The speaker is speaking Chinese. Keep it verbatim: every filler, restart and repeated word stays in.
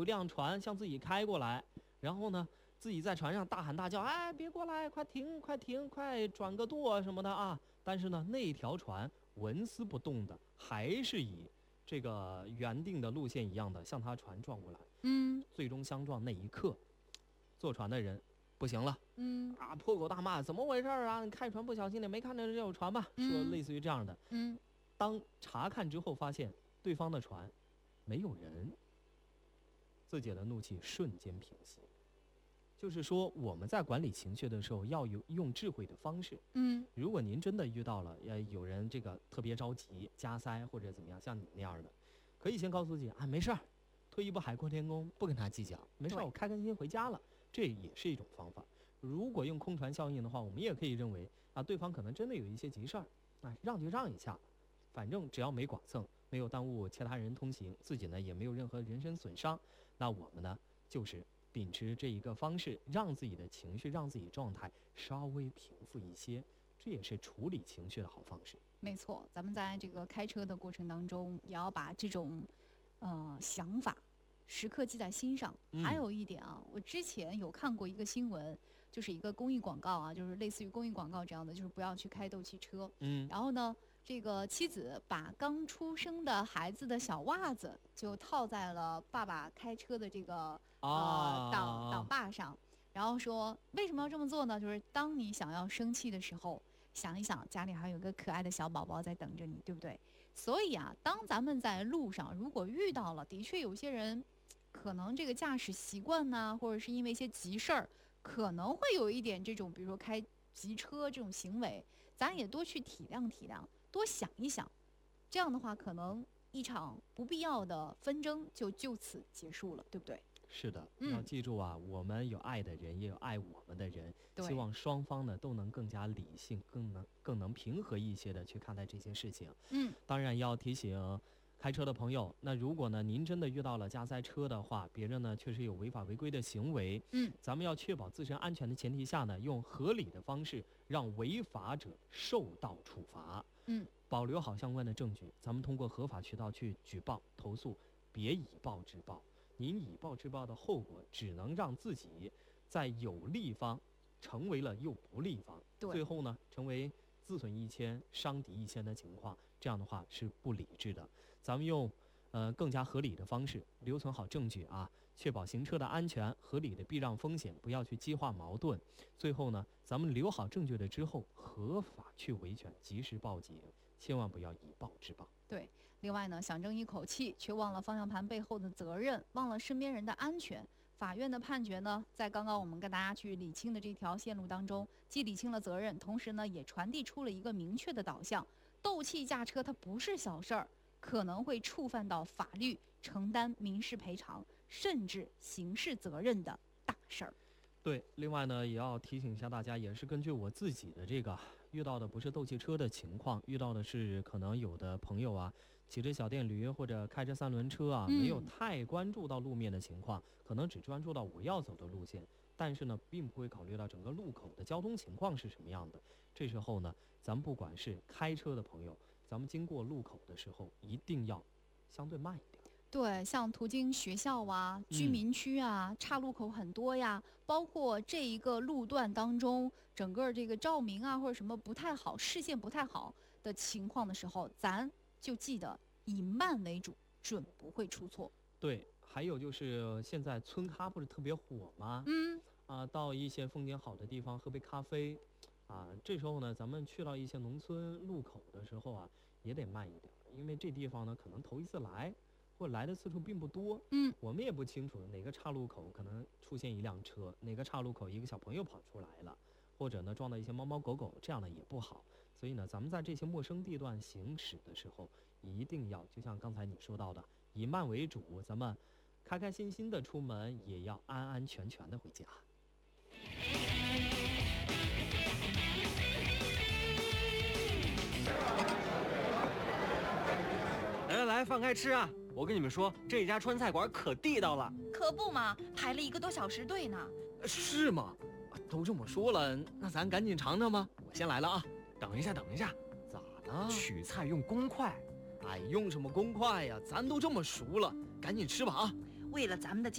辆船向自己开过来，然后呢自己在船上大喊大叫，哎，别过来，快停快停，快转个舵什么的啊。但是呢那条船纹丝不动的，还是以这个原定的路线一样的向他船撞过来。 嗯， 最终相撞那一刻，坐船的人不行了， 嗯啊，破口大骂，怎么回事啊？你开船不小心的，没看到这有船吧？ 嗯说类似于这样的。 嗯， 当查看之后发现对方的船没有人，自己的怒气瞬间平息。就是说我们在管理情绪的时候要有用智慧的方式。 嗯， 如果您真的遇到了呃有人这个特别着急加塞或者怎么样，像你那样的，可以先告诉自己啊，没事儿，退一步海阔天空，不跟他计较，没事儿，我开开心心回家了，这也是一种方法。如果用空船效应的话，我们也可以认为啊，对方可能真的有一些急事儿，啊，让就让一下，反正只要没剐蹭，没有耽误其他人通行，自己呢也没有任何人身损伤，那我们呢就是秉持这一个方式，让自己的情绪，让自己状态稍微平复一些，这也是处理情绪的好方式。 没错，咱们在这个开车的过程当中，也要把这种呃想法时刻记在心上。 嗯、 还有一点啊，我之前有看过一个新闻，就是一个公益广告啊，就是类似于公益广告这样的，就是不要去开斗气车。 嗯， 然后呢，这个妻子把刚出生的孩子的小袜子就套在了爸爸开车的这个呃挡挡把上，然后说为什么要这么做呢？就是当你想要生气的时候，想一想家里还有个可爱的小宝宝在等着你，对不对？所以啊，当咱们在路上如果遇到了，的确有些人可能这个驾驶习惯呢，或者是因为一些急事儿，可能会有一点这种比如说开急车这种行为，咱也多去体谅体谅，多想一想，这样的话可能一场不必要的纷争就就此结束了，对不对？ 是的， 嗯、 要记住啊，我们有爱的人，也有爱我们的人，希望双方呢都能更加理性，更能更能平和一些的去看待这些事情。 嗯， 当然要提醒开车的朋友，那如果呢您真的遇到了加塞车的话，别人呢确实有违法违规的行为， 嗯， 咱们要确保自身安全的前提下呢，用合理的方式让违法者受到处罚。 嗯， 保留好相关的证据，咱们通过合法渠道去举报投诉，别以暴制暴。您以暴制暴的后果，只能让自己在有利方成为了又不利方，最后呢，成为自损一千伤敌一千的情况。这样的话是不理智的。咱们用呃更加合理的方式留存好证据啊，确保行车的安全，合理的避让风险，不要去激化矛盾。最后呢，咱们留好证据了之后，合法去维权，及时报警，千万不要以暴制暴。 对，另外呢，想争一口气，却忘了方向盘背后的责任，忘了身边人的安全。法院的判决呢，在刚刚我们跟大家去理清的这条线路当中，既理清了责任，同时呢，也传递出了一个明确的导向：斗气驾车它不是小事儿，可能会触犯到法律，承担民事赔偿，甚至刑事责任的大事儿。 对，另外呢，也要提醒一下大家，也是根据我自己的这个遇到的不是斗气车的情况，遇到的是可能有的朋友啊，骑着小电驴或者开着三轮车啊， 嗯、 没有太关注到路面的情况，可能只专注到我要走的路线，但是呢，并不会考虑到整个路口的交通情况是什么样的。这时候呢，咱们不管是开车的朋友，咱们经过路口的时候，一定要相对慢一点。 对，像途经学校啊、居民区啊、嗯、岔路口很多呀，包括这一个路段当中，整个这个照明啊或者什么不太好，视线不太好的情况的时候，咱就记得以慢为主，准不会出错。 对，还有就是现在村咖不是特别火吗？ 嗯， 啊，到一些风景好的地方喝杯咖啡，啊，这时候呢，咱们去到一些农村路口的时候啊，也得慢一点，因为这地方呢可能头一次来。或来的次数并不多， 嗯， 我们也不清楚哪个岔路口可能出现一辆车，哪个岔路口一个小朋友跑出来了，或者呢撞到一些猫猫狗狗，这样的也不好。所以呢，咱们在这些陌生地段行驶的时候，一定要就像刚才你说到的，以慢为主，咱们开开心心的出门，也要安安全全的回家。 来来来，放开吃啊！我跟你们说，这家川菜馆可地道了。 可不嘛，排了一个多小时队呢。 是吗？都这么说了，那咱赶紧尝尝吧。我先来了啊！等一下，等一下， 咋了？ 取菜用公筷。 哎，用什么公筷呀？咱都这么熟了，赶紧吃吧啊！ 为了咱们的健